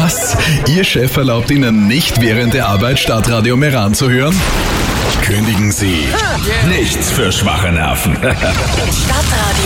Was? Ihr Chef erlaubt Ihnen nicht während der Arbeit Stadtradio Meran zu hören? Kündigen Sie. Nichts für schwache Nerven. Stadtradio